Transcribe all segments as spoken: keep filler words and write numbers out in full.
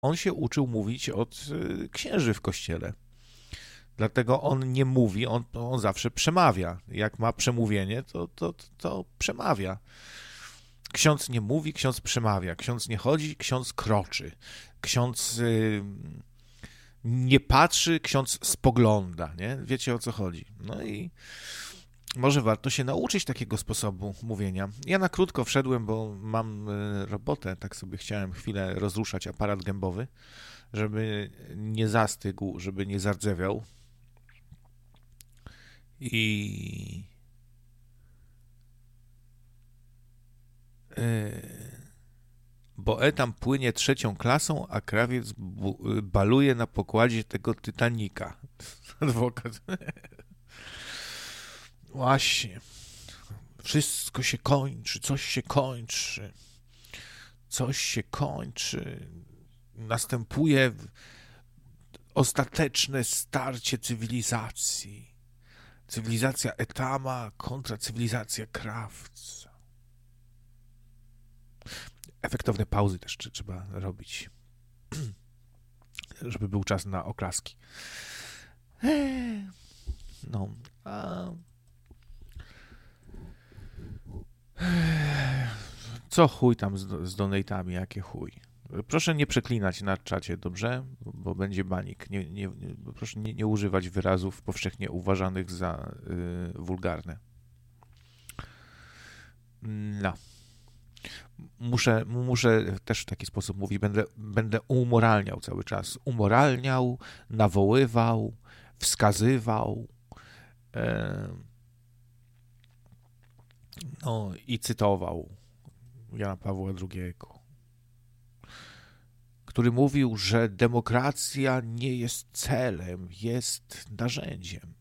On się uczył mówić od y, księży w kościele. Dlatego on nie mówi, on, on zawsze przemawia. Jak ma przemówienie, to, to, to, to przemawia. Ksiądz nie mówi, ksiądz przemawia. Ksiądz nie chodzi, ksiądz kroczy. Ksiądz y, nie patrzy, ksiądz spogląda. Nie? Wiecie, o co chodzi. No i może warto się nauczyć takiego sposobu mówienia. Ja na krótko wszedłem, bo mam y, robotę, tak sobie chciałem chwilę rozruszać aparat gębowy, żeby nie zastygł, żeby nie zardzewiał. I Boe tam płynie trzecią klasą, a krawiec bu- baluje na pokładzie tego Titanika. Adwokat. Właśnie. Wszystko się kończy, coś się kończy. Coś się kończy. Następuje ostateczne starcie cywilizacji. Cywilizacja Etama kontra cywilizacja Krawca. Efektowne pauzy też trzeba robić, żeby był czas na oklaski. No, a... Co chuj tam z, z donatami, jakie chuj. Proszę nie przeklinać na czacie, dobrze? Bo będzie banik. Nie, nie, nie, proszę nie, nie używać wyrazów powszechnie uważanych za y, wulgarne. No. Muszę, muszę też w taki sposób mówić. Będę, będę umoralniał cały czas. Umoralniał, nawoływał, wskazywał. E, no i cytował Jana Pawła drugiego, który mówił, że demokracja nie jest celem, jest narzędziem.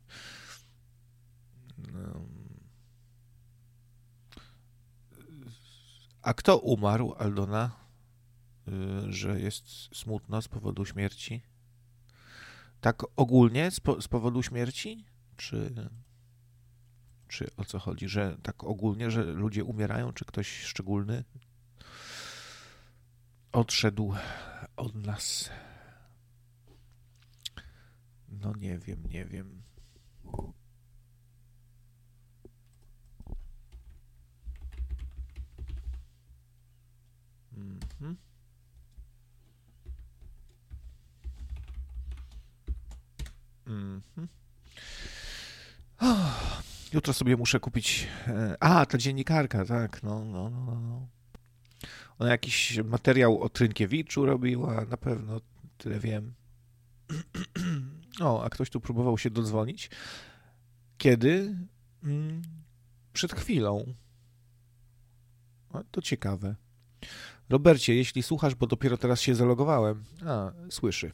A kto umarł, Aldona, że jest smutno z powodu śmierci? Tak ogólnie z, po, z powodu śmierci? Czy, czy o co chodzi? Że tak ogólnie, że ludzie umierają? Czy ktoś szczególny odszedł od nas? No nie wiem, nie wiem. Mhm. Mhm. Oh, jutro sobie muszę kupić... A, ta dziennikarka, tak, no, no, no, no. Ona jakiś materiał o Trynkiewiczu robiła, na pewno, tyle wiem. O, a ktoś tu próbował się dodzwonić. Kiedy? Mm, przed chwilą. O, to ciekawe. Robercie, jeśli słuchasz, bo dopiero teraz się zalogowałem. A, słyszy.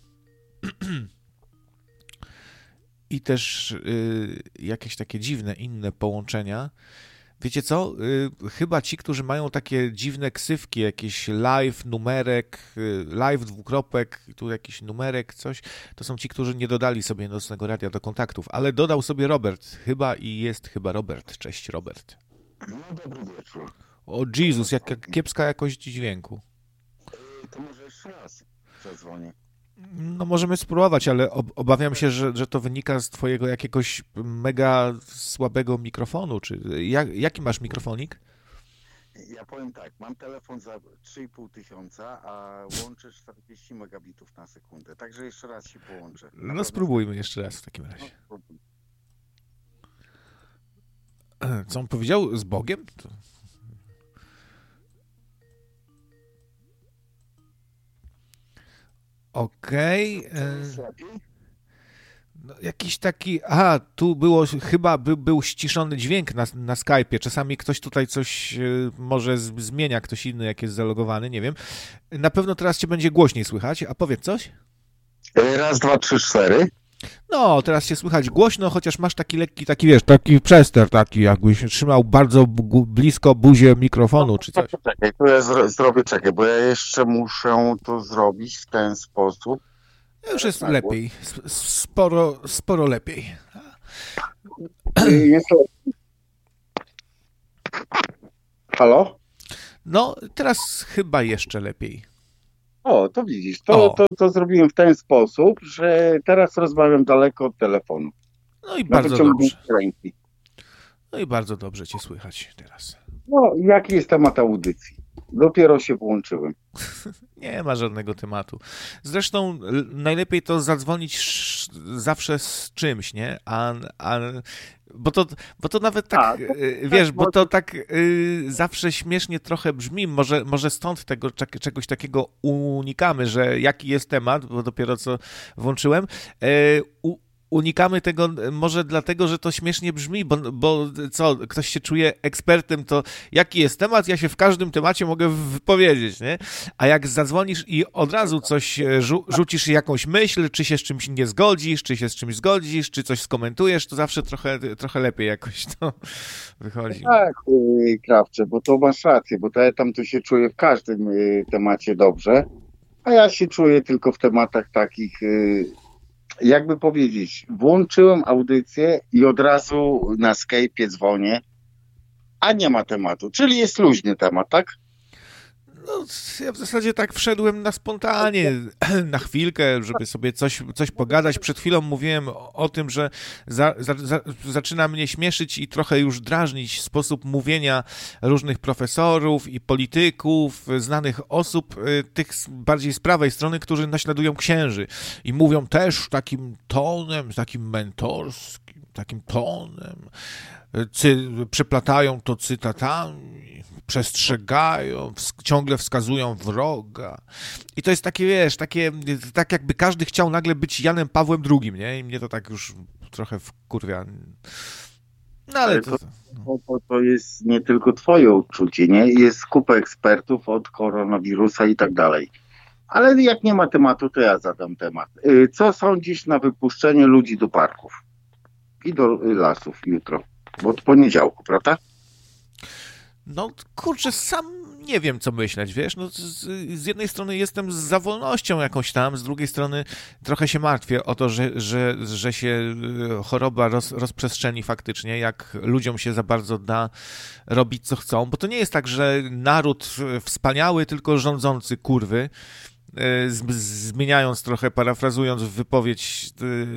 I też y, jakieś takie dziwne, inne połączenia. Wiecie co? Y, chyba ci, którzy mają takie dziwne ksywki, jakieś live, numerek, y, live, dwukropek, tu jakiś numerek, coś, to są ci, którzy nie dodali sobie Nocnego Radia do kontaktów, ale dodał sobie Robert. Chyba i jest chyba Robert. Cześć, Robert. No, dobry wieczór. O Jezus, jaka kiepska jakość dźwięku. Yy, to może jeszcze raz zadzwonię. No możemy spróbować, ale ob- obawiam się, że, że to wynika z twojego jakiegoś mega słabego mikrofonu. Czy jak, jaki masz mikrofonik? Ja powiem tak, mam telefon za trzy i pół tysiąca, a łączę czterdzieści megabitów na sekundę. Także jeszcze raz się połączę. No Naprawdę spróbujmy jeszcze raz w takim razie. Co on powiedział? Z Bogiem? To... Okej. Okay. No, jakiś taki... Aha, tu było chyba by, był ściszony dźwięk na, na Skype'ie. Czasami ktoś tutaj coś może zmienia, ktoś inny, jak jest zalogowany, nie wiem. Na pewno teraz cię będzie głośniej słychać. A powiedz coś? Raz, dwa, trzy, cztery. No, teraz cię słychać głośno, chociaż masz taki lekki, taki wiesz, taki przester, taki jakbyś trzymał bardzo bu- blisko buzię mikrofonu, czy coś. Czekaj, to ja zro- zrobię, czekaj, bo ja jeszcze muszę to zrobić w ten sposób. Już jest lepiej, sporo, sporo lepiej. Jest... Halo? No, teraz chyba jeszcze lepiej. O, to widzisz, to, to, to zrobiłem w ten sposób, że teraz rozmawiam daleko od telefonu. No i Na bardzo wyciągnięcie dobrze. ręki. No i bardzo dobrze cię słychać teraz. No, jaki jest temat audycji? Dopiero się włączyłem. Nie ma żadnego tematu. Zresztą najlepiej to zadzwonić zawsze z czymś, nie? A, a, bo, to, bo to nawet tak, a, to, wiesz, tak, bo to tak y, zawsze śmiesznie trochę brzmi. Może, może stąd tego czegoś takiego unikamy, że jaki jest temat, bo dopiero co włączyłem. Y, u, Unikamy tego może dlatego, że to śmiesznie brzmi, bo, bo co, ktoś się czuje ekspertem, to jaki jest temat, ja się w każdym temacie mogę wypowiedzieć, nie? A jak zadzwonisz i od razu coś rzu- rzucisz jakąś myśl, czy się z czymś nie zgodzisz, czy się z czymś zgodzisz, czy coś skomentujesz, to zawsze trochę, trochę lepiej jakoś to wychodzi. Tak, Krawcze, bo to masz rację, bo to ja tam to się czuję w każdym temacie dobrze, a ja się czuję tylko w tematach takich... Jakby powiedzieć, włączyłem audycję i od razu na Skype'ie dzwonię, a nie ma tematu, czyli jest luźny temat, tak? No, ja w zasadzie tak wszedłem na spontanie, na chwilkę, żeby sobie coś, coś pogadać. Przed chwilą mówiłem o, o tym, że za, za, za, zaczyna mnie śmieszyć i trochę już drażnić sposób mówienia różnych profesorów i polityków, znanych osób, tych bardziej z prawej strony, którzy naśladują księży i mówią też takim tonem, takim mentorskim, takim tonem, cy, przyplatają to cytatami, przestrzegają, w, ciągle wskazują wroga. I to jest takie, wiesz, takie, tak jakby każdy chciał nagle być Janem Pawłem drugim, nie? I mnie to tak już trochę wkurwia. No ale, ale to... To, to... to jest nie tylko twoje odczucie, nie? Jest kupa ekspertów od koronawirusa i tak dalej. Ale jak nie ma tematu, to ja zadam temat. Co sądzisz na wypuszczenie ludzi do parków i do lasów jutro? Bo od poniedziałku, prawda? No kurczę, sam nie wiem, co myśleć, wiesz, no z, z jednej strony jestem za wolnością jakąś tam, z drugiej strony trochę się martwię o to, że, że, że się choroba roz, rozprzestrzeni faktycznie, jak ludziom się za bardzo da robić, co chcą, bo to nie jest tak, że naród wspaniały, tylko rządzący kurwy, z, zmieniając trochę, parafrazując wypowiedź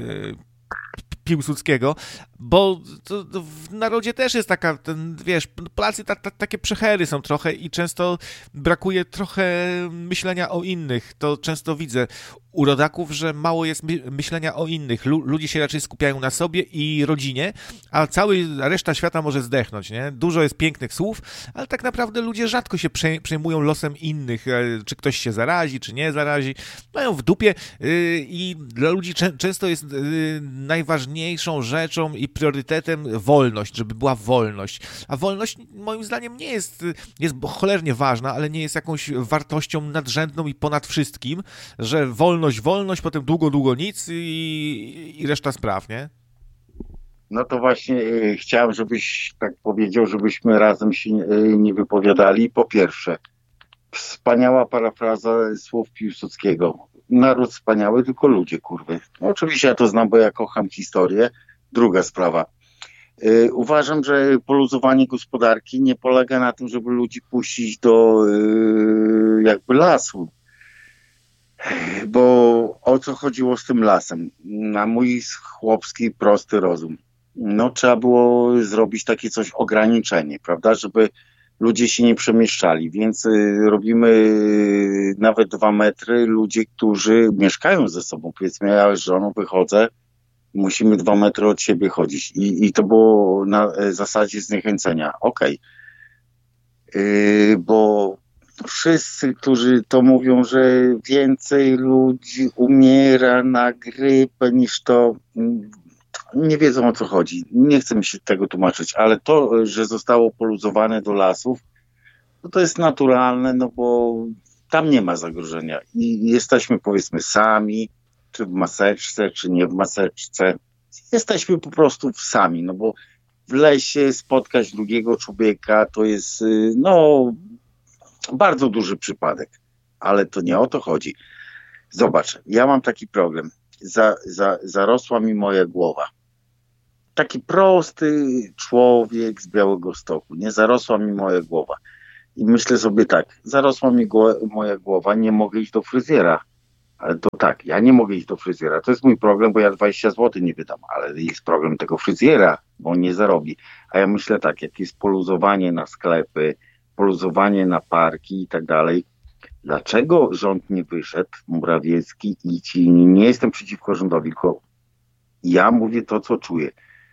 Piłsudskiego, bo to, to w narodzie też jest taka, ten, wiesz, Polacy ta, ta, takie przechery są trochę i często brakuje trochę myślenia o innych. To często widzę u rodaków, że mało jest my, myślenia o innych. Lu, ludzie się raczej skupiają na sobie i rodzinie, a cała reszta świata może zdechnąć, nie? Dużo jest pięknych słów, ale tak naprawdę ludzie rzadko się przej, przejmują losem innych, czy ktoś się zarazi, czy nie zarazi. Mają w dupie yy, i dla ludzi czę, często jest yy, najważniejszą rzeczą i priorytetem wolność, żeby była wolność. A wolność moim zdaniem nie jest, jest cholernie ważna, ale nie jest jakąś wartością nadrzędną i ponad wszystkim, że wolność, wolność, potem długo, długo nic i, i reszta spraw, nie? No to właśnie y, chciałem, żebyś tak powiedział, żebyśmy razem się y, nie wypowiadali. Po pierwsze, wspaniała parafraza słów Piłsudskiego. Naród wspaniały, tylko ludzie, kurwy. No, oczywiście ja to znam, bo ja kocham historię. Druga sprawa. Yy, uważam, że poluzowanie gospodarki nie polega na tym, żeby ludzi puścić do yy, jakby lasu. Bo o co chodziło z tym lasem? Na mój chłopski, prosty rozum. No trzeba było zrobić takie coś, ograniczenie, prawda, żeby ludzie się nie przemieszczali, więc y, robimy y, nawet dwa metry. Ludzie, którzy mieszkają ze sobą, powiedzmy ja z żoną wychodzę, musimy dwa metry od siebie chodzić. I, i to było na zasadzie zniechęcenia. Okej. Okay. Yy, bo wszyscy, którzy to mówią, że więcej ludzi umiera na grypę niż to, nie wiedzą, o co chodzi. Nie chcę mi się tego tłumaczyć, ale to, że zostało poluzowane do lasów, no to jest naturalne, no bo tam nie ma zagrożenia. I jesteśmy, powiedzmy, sami, czy w maseczce, czy nie w maseczce. Jesteśmy po prostu sami, no bo w lesie spotkać drugiego człowieka to jest, no, bardzo duży przypadek. Ale to nie o to chodzi. Zobacz, ja mam taki problem. Za, za, zarosła mi moja głowa. Taki prosty człowiek z Białegostoku, nie? Zarosła mi moja głowa. I myślę sobie tak, zarosła mi gło- moja głowa, nie mogę iść do fryzjera. Ale to tak, ja nie mogę iść do fryzjera. To jest mój problem, bo ja dwadzieścia złotych nie wydam, ale jest problem tego fryzjera, bo on nie zarobi. A ja myślę tak, jak jest poluzowanie na sklepy, poluzowanie na parki i tak dalej, dlaczego rząd nie wyszedł, Morawiecki i ci, nie jestem przeciwko rządowi, tylko ja mówię to, co czuję.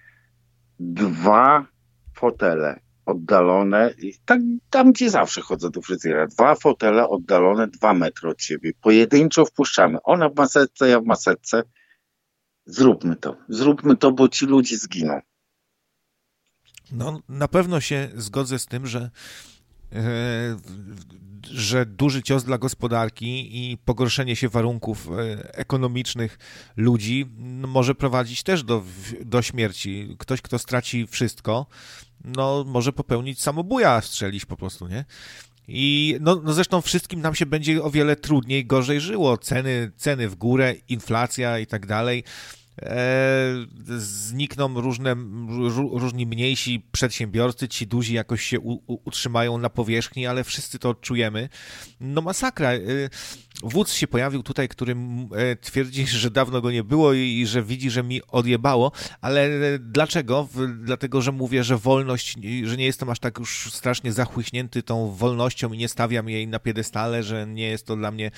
Dwa fotele oddalone, tak, tam gdzie zawsze chodzę do fryzjera, dwa fotele oddalone dwa metry od siebie, pojedynczo wpuszczamy. Ona w maseczce, ja w maseczce. Zróbmy to, zróbmy to, bo ci ludzie zginą. No, na pewno się zgodzę z tym, że e, że duży cios dla gospodarki i pogorszenie się warunków ekonomicznych ludzi może prowadzić też do, do śmierci. Ktoś, kto straci wszystko, no może popełnić samobuja, strzelić po prostu, nie? I no, no zresztą wszystkim nam się będzie o wiele trudniej, gorzej żyło. Ceny, ceny w górę, inflacja i tak dalej. E, znikną różne, ró, różni mniejsi przedsiębiorcy, ci duzi jakoś się u, u, utrzymają na powierzchni, ale wszyscy to odczujemy. No masakra. E, wódz się pojawił tutaj, który e, twierdzi, że dawno go nie było i, i że widzi, że mi odjebało, ale dlaczego? Dlatego, że mówię, że wolność, że nie jestem aż tak już strasznie zachłyśnięty tą wolnością i nie stawiam jej na piedestale, że nie jest to dla mnie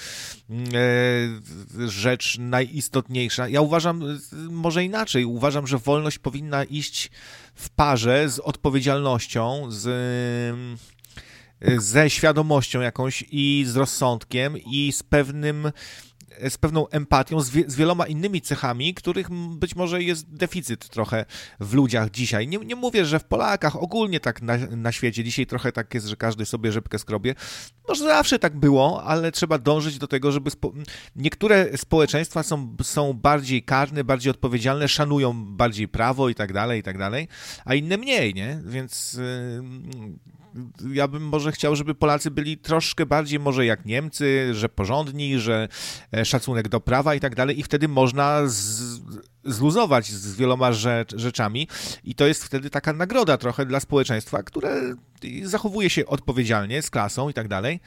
e, rzecz najistotniejsza. Ja uważam, może inaczej, uważam, że wolność powinna iść w parze z odpowiedzialnością, z, ze świadomością jakąś i z rozsądkiem i z pewnym, z pewną empatią, z, wie, z wieloma innymi cechami, których być może jest deficyt trochę w ludziach dzisiaj. Nie, nie mówię, że w Polakach, ogólnie tak na, na świecie. Dzisiaj trochę tak jest, że każdy sobie rzepkę skrobie. Może zawsze tak było, ale trzeba dążyć do tego, żeby spo... niektóre społeczeństwa są, są bardziej karne, bardziej odpowiedzialne, szanują bardziej prawo i tak dalej, i tak dalej, a inne mniej, nie? Więc yy, ja bym może chciał, żeby Polacy byli troszkę bardziej może jak Niemcy, że porządni, że szacunek do prawa i tak dalej i wtedy można z, zluzować z wieloma rzecz, rzeczami i to jest wtedy taka nagroda trochę dla społeczeństwa, które zachowuje się odpowiedzialnie, z klasą i tak dalej.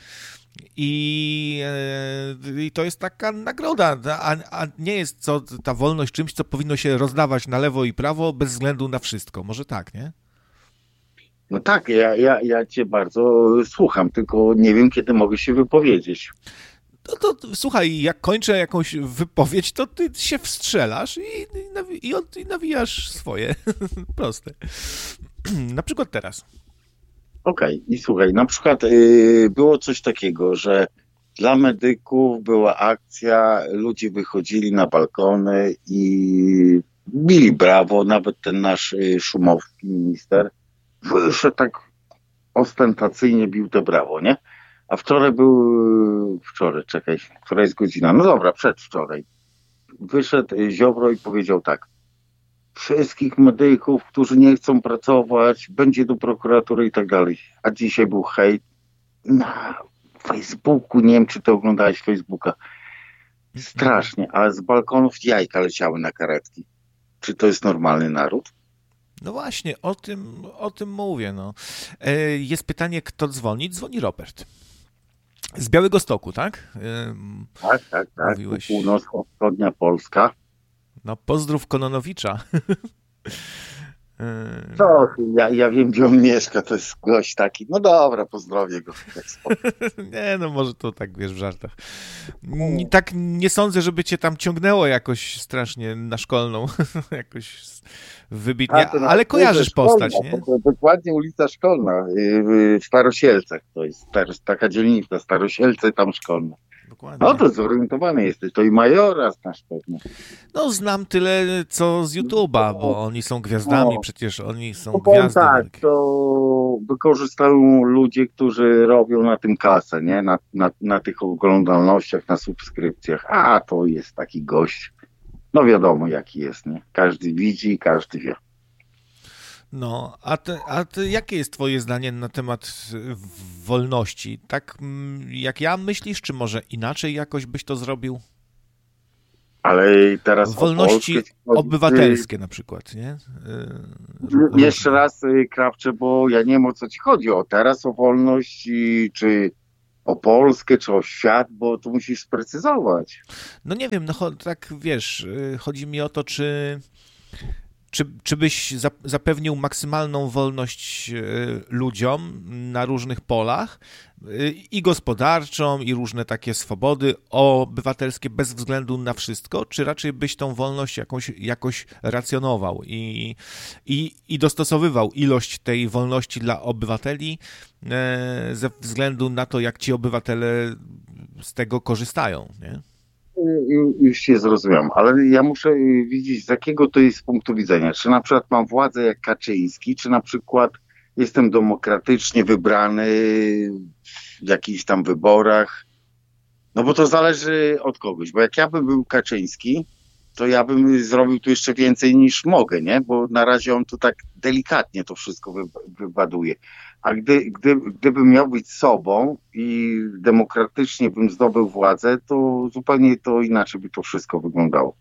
I, i to jest taka nagroda, a, a nie jest co, ta wolność czymś, co powinno się rozdawać na lewo i prawo bez względu na wszystko. Może tak, nie? No tak, ja, ja, ja cię bardzo słucham, tylko nie wiem, kiedy mogę się wypowiedzieć. No to, to słuchaj, jak kończę jakąś wypowiedź, to ty się wstrzelasz i, i, nawi- i, od, i nawijasz swoje. Proste. Na przykład teraz. Okej, okay. I słuchaj, na przykład yy, było coś takiego, że dla medyków była akcja, ludzie wychodzili na balkony i bili brawo, nawet ten nasz yy, Szumowski minister wyszedł tak ostentacyjnie, bił te brawo, nie? A wczoraj był, wczoraj, czekaj, która jest godzina, no dobra, przedwczoraj, wyszedł Ziobro i powiedział tak, wszystkich medyków, którzy nie chcą pracować, będzie do prokuratury i tak dalej. A dzisiaj był hejt na Facebooku, nie wiem, czy ty oglądałeś Facebooka, strasznie, ale z balkonów jajka leciały na karetki. Czy to jest normalny naród? No właśnie, o tym, o tym mówię. No. Jest pytanie, kto dzwoni? Dzwoni Robert. Z Białegostoku, tak? Tak, tak, tak. Mówiłeś... Północno-wschodnia Polska. No, pozdrów Kononowicza. Co? Ja, ja wiem, gdzie on mieszka, to jest gość taki. No dobra, pozdrowię go. Nie, no może to tak, wiesz, w żartach. I tak nie sądzę, żeby cię tam ciągnęło jakoś strasznie na szkolną, jakoś wybitnie, ale kojarzysz postać, nie? To dokładnie ulica Szkolna w Starosielcach, to jest taka dzielnica, Starosielce, tam Szkolna. Dokładnie. No to zorientowany jesteś, to i Majora znasz pewnie. No znam tyle, co z YouTube'a, bo oni są gwiazdami, no, przecież oni są no, gwiazdy. Tak, to wykorzystają ludzie, którzy robią na tym kasę, nie? Na, na, na tych oglądalnościach, na subskrypcjach. A to jest taki gość, no wiadomo jaki jest, nie? Każdy widzi, każdy wie. No, a, te, a te, jakie jest twoje zdanie na temat wolności? Tak jak ja myślisz, czy może inaczej jakoś byś to zrobił? Ale teraz Wolności o Polskę, obywatelskie na przykład, nie? Yy, jeszcze raz, Krawcze, bo ja nie wiem, o co ci chodzi. O teraz o wolność, czy o Polskę, czy o świat, bo tu musisz sprecyzować. No nie wiem, no tak wiesz, chodzi mi o to, czy Czy, czy byś zapewnił maksymalną wolność ludziom na różnych polach i gospodarczą, i różne takie swobody obywatelskie bez względu na wszystko, czy raczej byś tą wolność jakąś, jakoś racjonował i, i, i dostosowywał ilość tej wolności dla obywateli ze względu na to, jak ci obywatele z tego korzystają, nie? Już się zrozumiałem, ale ja muszę widzieć, z jakiego to jest punktu widzenia. Czy na przykład mam władzę jak Kaczyński, czy na przykład jestem demokratycznie wybrany w jakichś tam wyborach. No bo to zależy od kogoś, bo jak ja bym był Kaczyński, to ja bym zrobił tu jeszcze więcej niż mogę, nie? Bo na razie on tu tak delikatnie to wszystko wy, wybaduje. A gdy, gdy, gdybym miał być sobą i demokratycznie bym zdobył władzę, to zupełnie to inaczej by to wszystko wyglądało.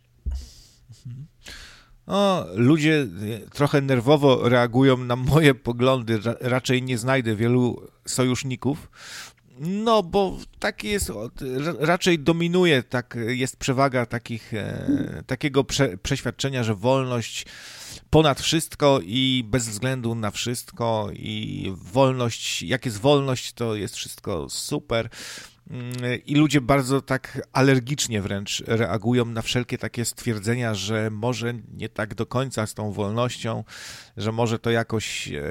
O, ludzie trochę nerwowo reagują na moje poglądy. Raczej nie znajdę wielu sojuszników. No, bo tak jest, raczej dominuje, tak jest przewaga takich, e, takiego prze, przeświadczenia, że wolność ponad wszystko i bez względu na wszystko i wolność, jak jest wolność, to jest wszystko super. I ludzie bardzo tak alergicznie wręcz reagują na wszelkie takie stwierdzenia, że może nie tak do końca z tą wolnością, że może to jakoś... E,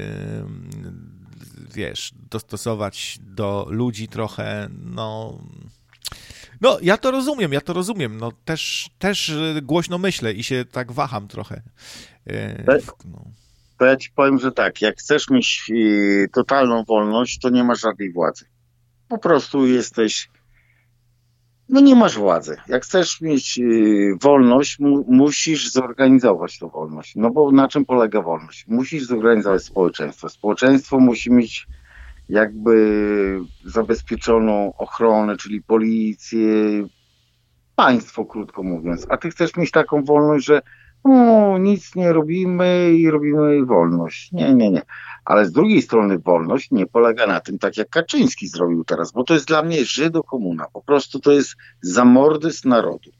wiesz, dostosować do ludzi trochę, no... No, ja to rozumiem, ja to rozumiem, no też, też głośno myślę i się tak waham trochę. No. To ja ci powiem, że tak, jak chcesz mieć totalną wolność, to nie masz żadnej władzy. Po prostu jesteś... No nie masz władzy. Jak chcesz mieć wolność, mu, musisz zorganizować tą wolność. No bo na czym polega wolność? Musisz zorganizować społeczeństwo. Społeczeństwo musi mieć jakby zabezpieczoną ochronę, czyli policję, państwo, krótko mówiąc. A ty chcesz mieć taką wolność, że o, nic nie robimy i robimy wolność. Nie, nie, nie. Ale z drugiej strony wolność nie polega na tym, tak jak Kaczyński zrobił teraz, bo to jest dla mnie żydokomuna. Po prostu to jest zamordyzm narodu.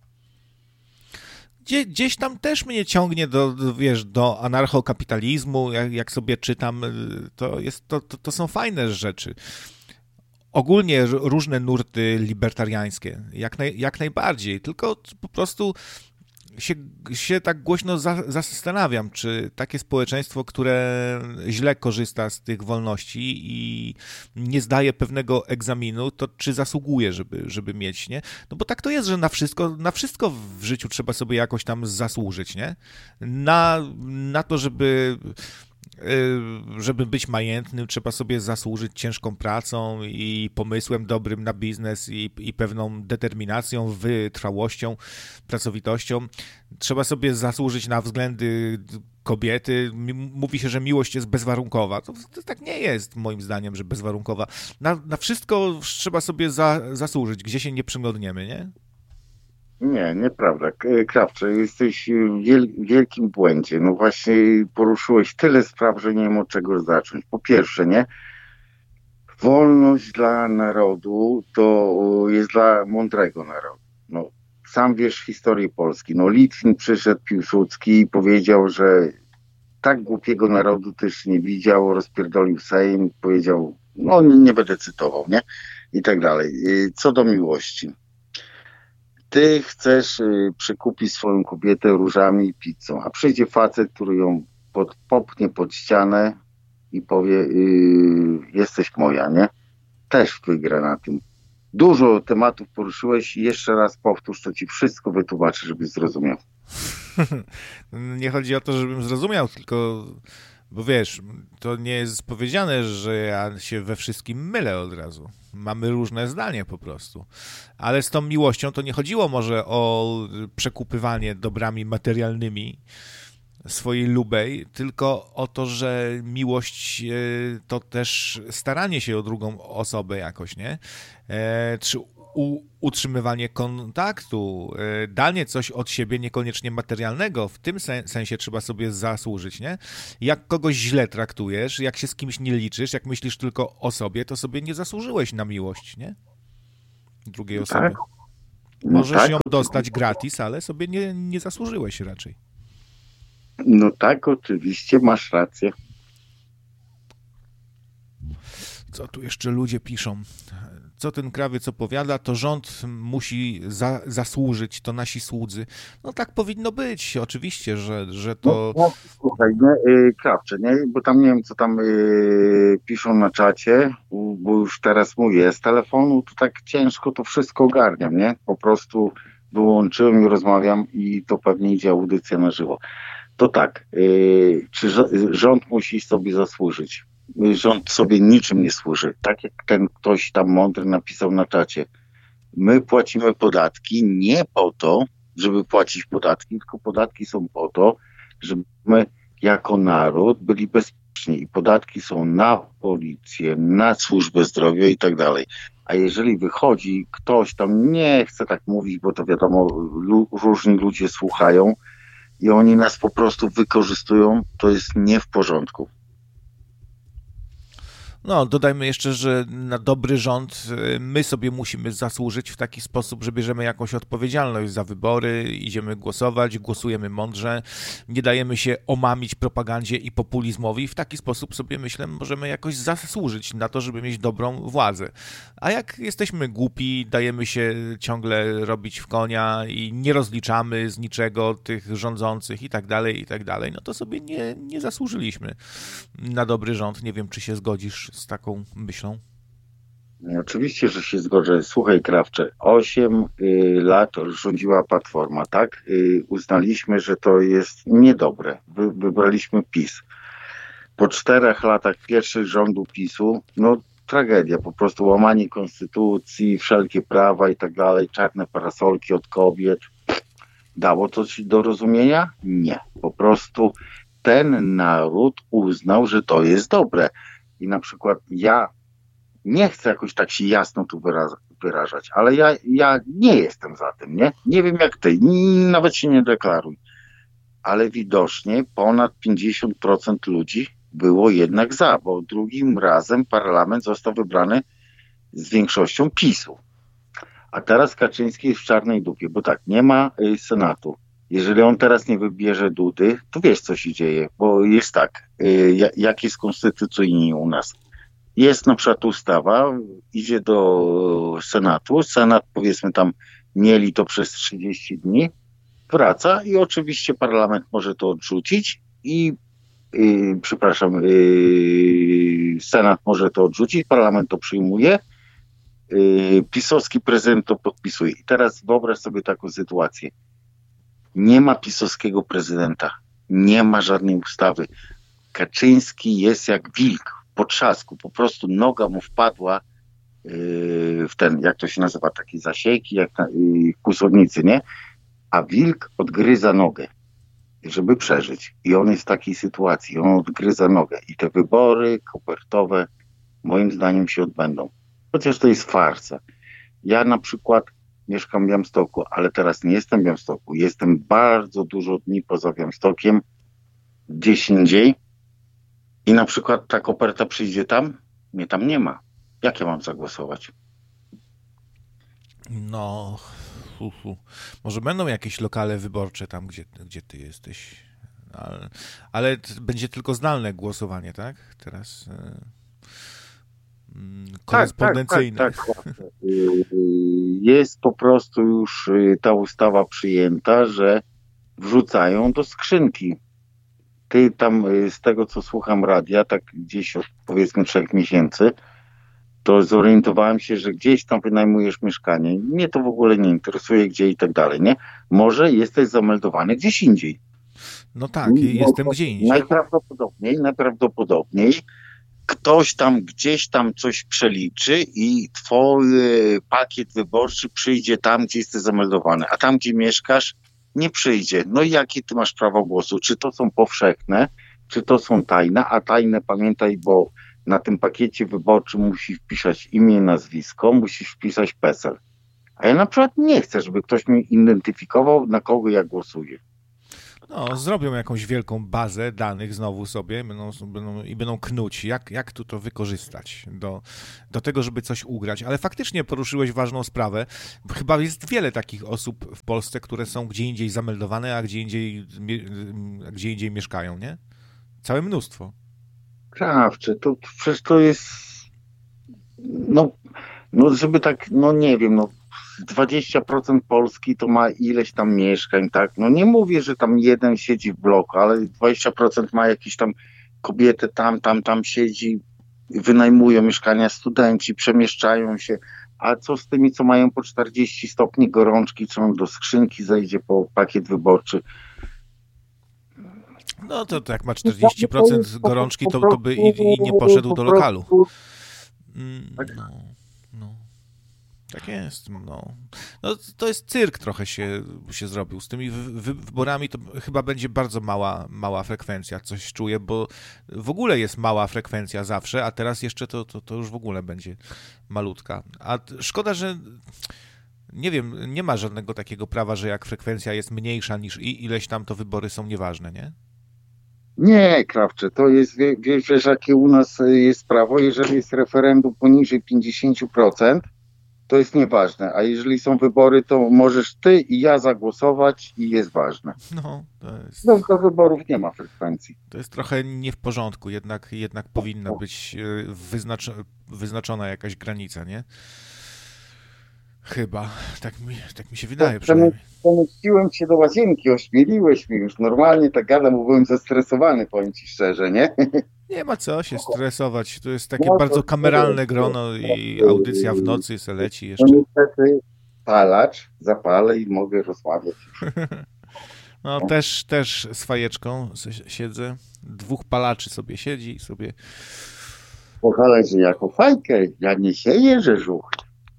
Gdzie, gdzieś tam też mnie ciągnie do, do wiesz, do anarchokapitalizmu, jak, jak sobie czytam, to, jest, to, to, to są fajne rzeczy. Ogólnie różne nurty libertariańskie, jak, naj, jak najbardziej, tylko po prostu się, się tak głośno za, zastanawiam, czy takie społeczeństwo, które źle korzysta z tych wolności i nie zdaje pewnego egzaminu, to czy zasługuje, żeby, żeby mieć, nie? No bo tak to jest, że na wszystko, na wszystko w życiu trzeba sobie jakoś tam zasłużyć, nie? Na, na to, żeby... żeby być majętnym, trzeba sobie zasłużyć ciężką pracą i pomysłem dobrym na biznes i, i pewną determinacją, wytrwałością, pracowitością. Trzeba sobie zasłużyć na względy kobiety. Mówi się, że miłość jest bezwarunkowa. To, to tak nie jest, moim zdaniem, że bezwarunkowa. Na, na wszystko trzeba sobie za, zasłużyć, gdzie się nie przyglądniemy, nie? Nie, nieprawda. Krawcze, jesteś w wiel wielkim błędzie. No właśnie poruszyłeś tyle spraw, że nie wiem od czego zacząć. Po pierwsze, nie? Wolność dla narodu to jest dla mądrego narodu. No, sam wiesz historię Polski. No, Litwin przyszedł, Piłsudski i powiedział, że tak głupiego narodu też nie widział, rozpierdolił Sejm, powiedział, no nie będę cytował, nie? I tak dalej. Co do miłości. Ty chcesz y, przekupić swoją kobietę różami i pizzą, a przyjdzie facet, który ją pod, popchnie pod ścianę i powie, y, jesteś moja, nie? Też wygra na tym. Dużo tematów poruszyłeś i jeszcze raz powtórz, to ci wszystko wytłumaczę, żebyś zrozumiał. Nie chodzi o to, żebym zrozumiał, tylko... Bo wiesz, to nie jest powiedziane, że ja się we wszystkim mylę od razu. Mamy różne zdania po prostu. Ale z tą miłością to nie chodziło może o przekupywanie dobrami materialnymi swojej lubej, tylko o to, że miłość to też staranie się o drugą osobę jakoś, nie? Czy u, utrzymywanie kontaktu, danie coś od siebie niekoniecznie materialnego, w tym sen, sensie trzeba sobie zasłużyć, nie? Jak kogoś źle traktujesz, jak się z kimś nie liczysz, jak myślisz tylko o sobie, to sobie nie zasłużyłeś na miłość, nie? Drugiej osoby. Tak. No Możesz tak, ją dostać gratis, ale sobie nie, nie zasłużyłeś raczej. No tak, oczywiście, masz rację. Co tu jeszcze ludzie piszą? Co ten krawiec opowiada, to rząd musi za, zasłużyć, to nasi słudzy. No tak powinno być, oczywiście, że, że to... No, no, słuchaj, nie, yy, Krawcze, nie? Bo tam nie wiem, co tam yy, piszą na czacie, bo już teraz mówię, z telefonu to tak ciężko to wszystko ogarniam, nie? Po prostu wyłączyłem i rozmawiam i to pewnie idzie audycja na żywo. To tak, yy, czy rząd musi sobie zasłużyć? Rząd sobie niczym nie służy. Tak jak ten ktoś tam mądry napisał na czacie. My płacimy podatki nie po to, żeby płacić podatki, tylko podatki są po to, żeby my jako naród byli bezpieczni. I podatki są na policję, na służbę zdrowia i tak dalej. A jeżeli wychodzi ktoś tam, nie chce tak mówić, bo to wiadomo, lu- różni ludzie słuchają i oni nas po prostu wykorzystują, to jest nie w porządku. No, dodajmy jeszcze, że na dobry rząd my sobie musimy zasłużyć w taki sposób, że bierzemy jakąś odpowiedzialność za wybory, idziemy głosować, głosujemy mądrze, nie dajemy się omamić propagandzie i populizmowi. W taki sposób sobie, myślę, możemy jakoś zasłużyć na to, żeby mieć dobrą władzę. A jak jesteśmy głupi, dajemy się ciągle robić w konia i nie rozliczamy z niczego tych rządzących i tak dalej, i tak dalej, no to sobie nie, nie zasłużyliśmy na dobry rząd. Nie wiem, czy się zgodzisz z taką myślą? Oczywiście, że się zgodzę. Słuchaj, Krawcze, osiem y, lat rządziła Platforma, tak? Y, uznaliśmy, że to jest niedobre. Wy, wybraliśmy PiS. Po czterech latach pierwszych rządu PiSu, no tragedia, po prostu łamanie konstytucji, wszelkie prawa i tak dalej, czarne parasolki od kobiet. Dało coś do rozumienia? Nie. Po prostu ten naród uznał, że to jest dobre. I na przykład ja nie chcę jakoś tak się jasno tu wyraza, wyrażać, ale ja, ja nie jestem za tym, nie? Nie wiem jak ty, nawet się nie deklaruj. Ale widocznie ponad pięćdziesiąt procent ludzi było jednak za, bo drugim razem parlament został wybrany z większością PiSu. A teraz Kaczyński jest w czarnej dupie, bo tak, nie ma y, Senatu. Jeżeli on teraz nie wybierze Dudy, to wiesz, co się dzieje, bo jest tak, y, jak jest konstytucyjnie u nas. Jest na przykład ustawa, idzie do Senatu, Senat powiedzmy tam mieli to przez trzydzieści dni, wraca i oczywiście parlament może to odrzucić i y, przepraszam, y, Senat może to odrzucić, parlament to przyjmuje, y, pisowski prezydent to podpisuje. I teraz wyobraź sobie taką sytuację. Nie ma pisowskiego prezydenta, nie ma żadnej ustawy. Kaczyński jest jak wilk po trzasku, po prostu noga mu wpadła yy, w ten, jak to się nazywa, takie zasiejki, jak na, yy, kłusownicy, nie? A wilk odgryza nogę, żeby przeżyć. I on jest w takiej sytuacji, on odgryza nogę. I te wybory kopertowe moim zdaniem się odbędą. Chociaż to jest farsa. Ja na przykład mieszkam w Białymstoku, ale teraz nie jestem w Białymstoku. Jestem bardzo dużo dni poza Białymstokiem, gdzieś indziej. I na przykład ta koperta przyjdzie tam, mnie tam nie ma. Jak ja mam zagłosować? No, hu, hu. Może będą jakieś lokale wyborcze tam, gdzie, gdzie ty jesteś. Ale, ale będzie tylko zdalne głosowanie, tak? Teraz yy, korespondencyjne. Tak, tak, tak, tak. Jest po prostu już ta ustawa przyjęta, że wrzucają do skrzynki. Ty tam, z tego co słucham radia, tak gdzieś od powiedzmy trzech miesięcy, to zorientowałem się, że gdzieś tam wynajmujesz mieszkanie. Mnie to w ogóle nie interesuje, gdzie i tak dalej, nie? Może jesteś zameldowany gdzieś indziej. No tak, jestem gdzie indziej. Najprawdopodobniej, najprawdopodobniej ktoś tam gdzieś tam coś przeliczy i twój pakiet wyborczy przyjdzie tam, gdzie jesteś zameldowany, a tam, gdzie mieszkasz, nie przyjdzie. No i jakie ty masz prawo głosu? Czy to są powszechne, czy to są tajne? A tajne, pamiętaj, bo na tym pakiecie wyborczym musisz wpisać imię, nazwisko, musisz wpisać PESEL. A ja na przykład nie chcę, żeby ktoś mnie identyfikował, na kogo ja głosuję. No, zrobią jakąś wielką bazę danych znowu sobie będą, będą, i będą knuć, jak, jak tu to wykorzystać do, do tego, żeby coś ugrać. Ale faktycznie poruszyłeś ważną sprawę. Chyba jest wiele takich osób w Polsce, które są gdzie indziej zameldowane, a gdzie indziej, a gdzie indziej mieszkają, nie? Całe mnóstwo. Krawcze, to przecież to jest, no, no żeby tak, no nie wiem, no dwadzieścia procent Polski to ma ileś tam mieszkań, tak? No nie mówię, że tam jeden siedzi w bloku, ale dwadzieścia procent ma jakieś tam kobiety tam, tam, tam siedzi, wynajmują mieszkania, studenci, przemieszczają się. A co z tymi, co mają po czterdzieści stopni gorączki, co do skrzynki zejdzie po pakiet wyborczy? No to, to jak ma czterdzieści procent gorączki, to, to by i, i nie poszedł do lokalu. No, no. Tak jest, no. No. To jest cyrk trochę się, się zrobił. Z tymi wy, wy, wyborami to chyba będzie bardzo mała, mała frekwencja, coś czuję, bo w ogóle jest mała frekwencja zawsze, a teraz jeszcze to, to, to już w ogóle będzie malutka. A szkoda, że nie wiem, nie ma żadnego takiego prawa, że jak frekwencja jest mniejsza niż i ileś tam, to wybory są nieważne, nie? Nie, Krawcze, to jest, wiesz, wiesz, jakie u nas jest prawo, jeżeli jest referendum poniżej pięćdziesiąt procent, to jest nieważne, a jeżeli są wybory, to możesz ty i ja zagłosować i jest ważne. No, to jest... No, do wyborów nie ma frekwencji. To jest trochę nie w porządku, jednak, jednak powinna być wyznaczo wyznaczona jakaś granica, nie? Chyba, tak mi, tak mi się wydaje przynajmniej. Pomyśliłem się do łazienki, ośmieliłeś mnie już, normalnie tak gadam, bo byłem zestresowany, powiem ci szczerze, nie? Nie ma co się stresować, to jest takie bardzo kameralne grono i audycja w nocy se leci jeszcze. No niestety palacz, zapalę i mogę rozmawiać. No też, też z fajeczką siedzę, dwóch palaczy sobie siedzi i sobie... Pochwalę, że jako fajkę, ja nie sieję rzeżuchy.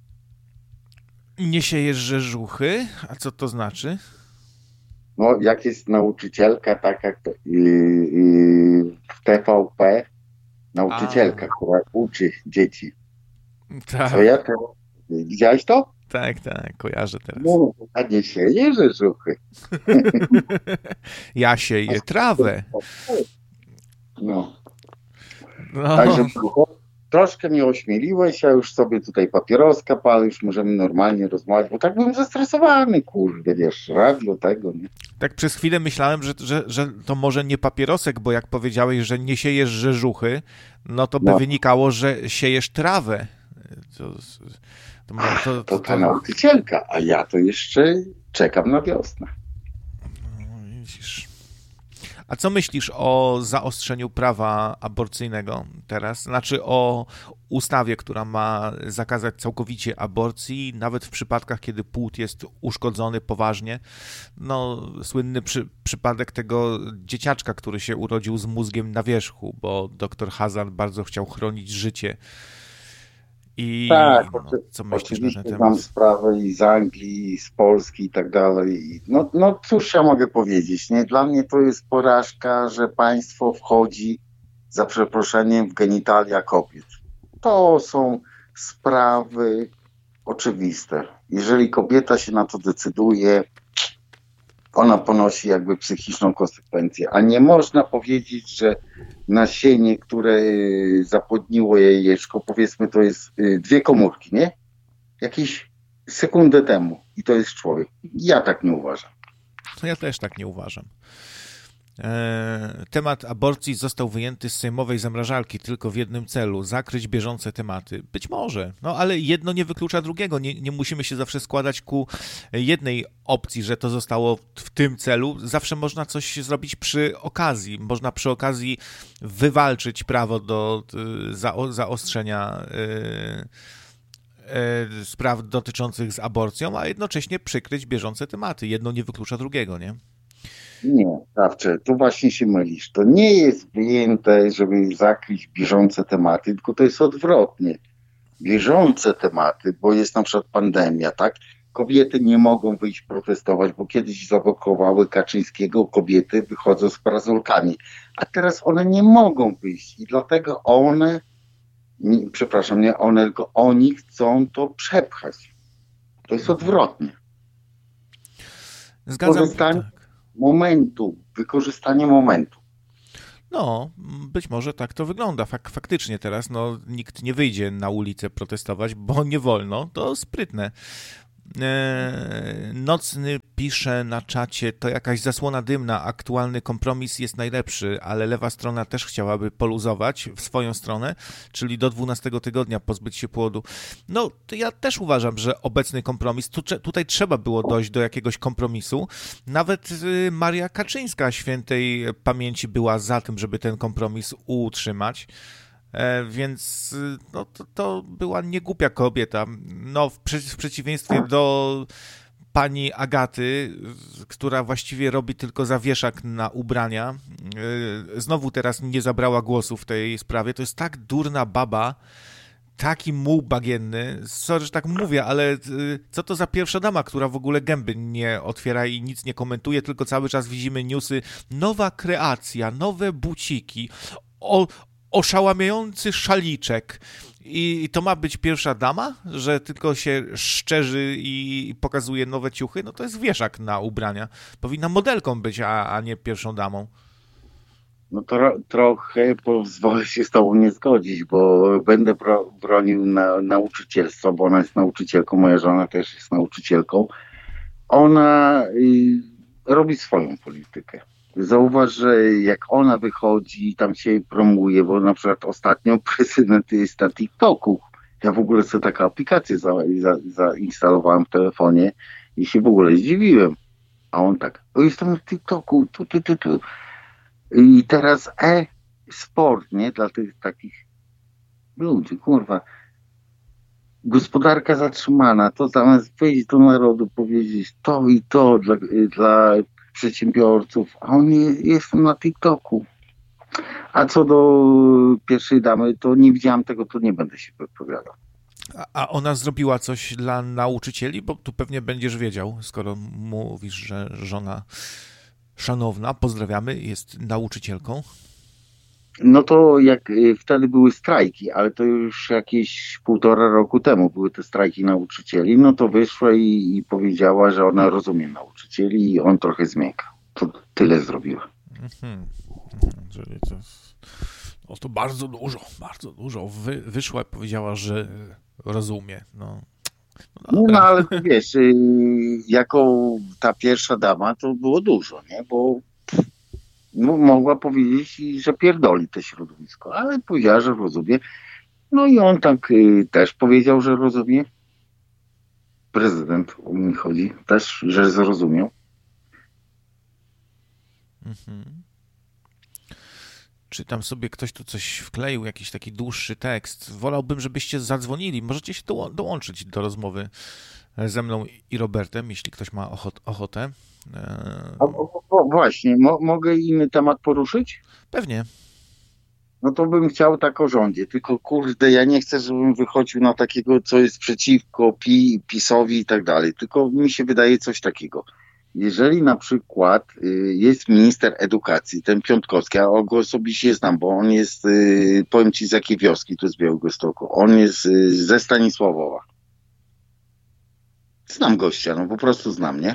Nie siejesz rzeżuchy? A co to znaczy? No, jak jest nauczycielka taka yy, yy, w T V P, nauczycielka, A. która uczy dzieci. Tak. Co ja to... Widziałeś to? Tak, tak, kojarzę teraz. No, a nie sieje rzeżuchy. Ja sieję trawę. No. No. Także troszkę mnie ośmieliłeś, ja już sobie tutaj papieroska palę, już możemy normalnie rozmawiać, bo tak byłem zestresowany, kurde, wiesz, radio tego, nie? Tak przez chwilę myślałem, że, że, że to może nie papierosek, bo jak powiedziałeś, że nie siejesz rzeżuchy, no to by no. wynikało, że siejesz trawę. To, to, Ach, to, to, to ta nauczycielka, a ja to jeszcze czekam na wiosnę. No, widzisz. A co myślisz o zaostrzeniu prawa aborcyjnego teraz? Znaczy o ustawie, która ma zakazać całkowicie aborcji, nawet w przypadkach, kiedy płód jest uszkodzony poważnie. No, słynny przy, przypadek tego dzieciaczka, który się urodził z mózgiem na wierzchu, bo doktor Hazan bardzo chciał chronić życie. I tak, no, co myślisz oczywiście na ten mam temat? sprawę i z Anglii, i z Polski i tak dalej. No, no cóż ja mogę powiedzieć, nie? Dla mnie to jest porażka, że państwo wchodzi za przeproszeniem w genitalia kobiet. To są sprawy oczywiste. Jeżeli kobieta się na to decyduje, ona ponosi jakby psychiczną konsekwencję. A nie można powiedzieć, że nasienie, które zapłodniło jej jajeczko, powiedzmy to jest dwie komórki, nie? Jakieś sekundę temu i to jest człowiek. Ja tak nie uważam. Ja też tak nie uważam. Temat aborcji został wyjęty z sejmowej zamrażarki tylko w jednym celu, zakryć bieżące tematy. Być może, no ale jedno nie wyklucza drugiego. Nie, nie musimy się zawsze składać ku jednej opcji, że to zostało w tym celu. Zawsze można coś zrobić przy okazji. Można przy okazji wywalczyć prawo do za, zaostrzenia yy, spraw dotyczących z aborcją, a jednocześnie przykryć bieżące tematy. Jedno nie wyklucza drugiego, nie? Nie, Krawcze, tu właśnie się mylisz. To nie jest wyjęte, żeby zakryć bieżące tematy, tylko to jest odwrotnie. Bieżące tematy, bo jest na przykład pandemia, tak? Kobiety nie mogą wyjść protestować, bo kiedyś zablokowały Kaczyńskiego, kobiety wychodzą z parasolkami, a teraz one nie mogą wyjść i dlatego one, nie, przepraszam, nie one, tylko oni chcą to przepchać. To jest odwrotnie. Zgadzam się. Wykorzystanie Tak. momentu, wykorzystanie momentu. No, być może tak to wygląda. Fak, faktycznie teraz no, nikt nie wyjdzie na ulicę protestować, bo nie wolno. To sprytne. Eee, Nocny pisze na czacie, to jakaś zasłona dymna, aktualny kompromis jest najlepszy, ale lewa strona też chciałaby poluzować w swoją stronę, czyli do dwunastego tygodnia pozbyć się płodu. No, to ja też uważam, że obecny kompromis, tu, tutaj trzeba było dojść do jakiegoś kompromisu. Nawet Maria Kaczyńska świętej pamięci była za tym, żeby ten kompromis utrzymać. E, więc no, to, to była niegłupia kobieta. No, w, prze, w przeciwieństwie do pani Agaty, która właściwie robi tylko zawieszak na ubrania. E, znowu teraz nie zabrała głosu w tej sprawie. To jest tak durna baba, taki muł bagienny. Sorry, że tak mówię, ale co to za pierwsza dama, która w ogóle gęby nie otwiera i nic nie komentuje, tylko cały czas widzimy newsy. Nowa kreacja, nowe buciki, o oszałamiający szaliczek. I to ma być pierwsza dama? Że tylko się szczerzy i pokazuje nowe ciuchy? No to jest wieszak na ubrania. Powinna modelką być, a, a nie pierwszą damą. No to trochę pozwolę się z tobą nie zgodzić, bo będę bro, bronił na, nauczycielstwa, bo ona jest nauczycielką, moja żona też jest nauczycielką. Ona y, robi swoją politykę. Zauważ, że jak ona wychodzi i tam się promuje, bo na przykład ostatnio prezydent jest na TikToku. Ja w ogóle sobie taką aplikację za, za, zainstalowałem w telefonie i się w ogóle zdziwiłem. A on tak, o jestem na TikToku, tu, tu, tu, tu. I teraz e-sport, nie? Dla tych takich ludzi, kurwa. Gospodarka zatrzymana, to zamiast wyjść do narodu, powiedzieć to i to dla, dla przedsiębiorców, a on jest na TikToku. A co do pierwszej damy, to nie widziałam tego, to nie będę się wypowiadał. A, a ona zrobiła coś dla nauczycieli? Bo tu pewnie będziesz wiedział, skoro mówisz, że żona szanowna, pozdrawiamy, jest nauczycielką. No to jak y, wtedy były strajki, ale to już jakieś półtora roku temu były te strajki nauczycieli, no to wyszła i, i powiedziała, że ona rozumie nauczycieli i on trochę zmięka. To tyle zrobiła. Mhm. Czyli to, no to bardzo dużo, bardzo dużo. Wy, wyszła i powiedziała, że rozumie. No, no, no ale wiesz, y, jako ta pierwsza dama to było dużo, nie? Bo no, mogła powiedzieć, że pierdoli to środowisko, ale powiedziała, że rozumie. No i on tak y, też powiedział, że rozumie. Prezydent, o mnie chodzi, też, że zrozumiał. Mhm. Czy tam sobie ktoś tu coś wkleił, jakiś taki dłuższy tekst. Wolałbym, żebyście zadzwonili. Możecie się doł- dołączyć do rozmowy ze mną i Robertem, jeśli ktoś ma ochot- ochotę. A, o, o, właśnie, mo, mogę inny temat poruszyć? Pewnie. No to bym chciał tak o rządzie, tylko kurde, ja nie chcę, żebym wychodził na takiego, co jest przeciwko Pi, PiS-owi i tak dalej, tylko mi się wydaje coś takiego. Jeżeli na przykład y, jest minister edukacji, ten Piontkowski, a go osobiście znam, bo on jest, y, powiem ci z jakiej wioski, tu z Białegostoku, on jest y, ze Stanisławowa. Znam gościa, no po prostu znam, nie?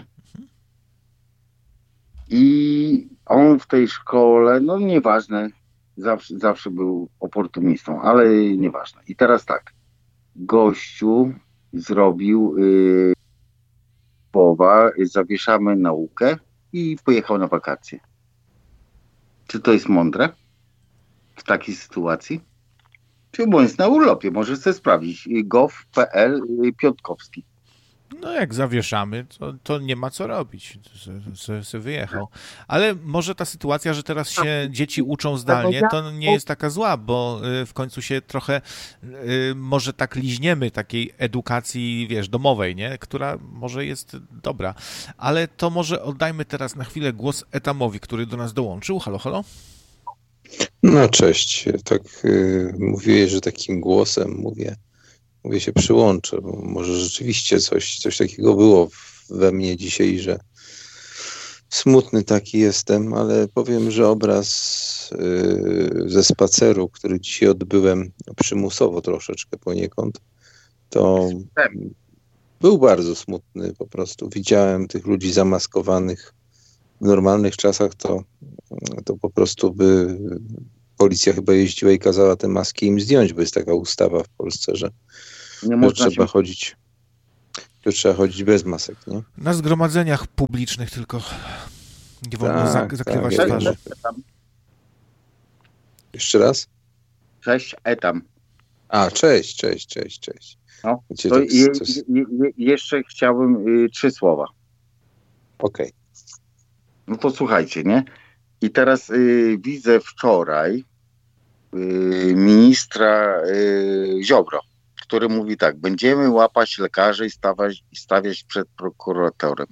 I on w tej szkole, no nieważne, zawsze, zawsze był oportunistą, ale nieważne. I teraz tak, gościu zrobił yy, połowa, zawieszamy naukę i pojechał na wakacje. Czy to jest mądre w takiej sytuacji? Czy bo jest na urlopie, możesz sobie sprawdzić. gov kropka p l Piotkowski. No jak zawieszamy, to, to nie ma co robić. Se, se wyjechał. Ale może ta sytuacja, że teraz się dzieci uczą zdalnie, to nie jest taka zła, bo w końcu się trochę może tak liźniemy takiej edukacji, wiesz, domowej, nie? Która może jest dobra. Ale to może oddajmy teraz na chwilę głos Etamowi, który do nas dołączył. Halo, halo? No cześć. Tak yy, mówiłeś, że takim głosem mówię. Mówię, się przyłączę, bo może rzeczywiście coś, coś takiego było we mnie dzisiaj, że smutny taki jestem, ale powiem, że obraz yy, ze spaceru, który dzisiaj odbyłem przymusowo troszeczkę poniekąd, to Był bardzo smutny po prostu. Widziałem tych ludzi zamaskowanych. W normalnych czasach to, to po prostu by policja chyba jeździła i kazała te maski im zdjąć, bo jest taka ustawa w Polsce, że, Nie że trzeba się... chodzić że trzeba chodzić bez masek, nie? Na zgromadzeniach publicznych tylko nie wolno Tak, zak- zakrywać tak, twarzy. Jeszcze raz? Cześć, Etam. A, cześć, cześć, cześć, cześć. No, Wiecie, to tak, je, coś... je, je, jeszcze chciałbym y, trzy słowa. Okej. Okay. No to słuchajcie, nie? I teraz y, widzę wczoraj y, ministra y, Ziobro, który mówi tak: będziemy łapać lekarzy i stawiać, stawiać przed prokuratorem.